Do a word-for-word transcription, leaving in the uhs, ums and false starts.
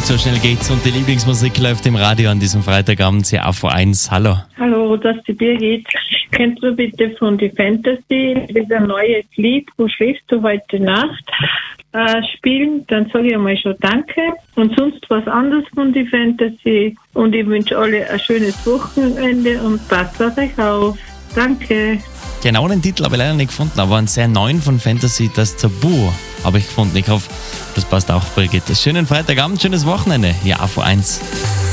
So schnell geht's und die Lieblingsmusik läuft im Radio an diesem Freitagabend, C A V eins. Hallo. Hallo, das ist die Birgit. Kennst du bitte von die Fantasy, das ist ein neues Lied, wo schläfst du heute Nacht, äh, spielen? Dann sage ich einmal schon Danke. Und sonst was anderes von die Fantasy. Und ich wünsche alle ein schönes Wochenende und passt auf euch auf. Danke. Genau den Titel habe ich leider nicht gefunden, aber einen sehr neuen von Fantasy, das Tabu, habe ich gefunden. Ich hoffe, das passt auch, Brigitte. Schönen Freitagabend, schönes Wochenende. Ja, A V eins.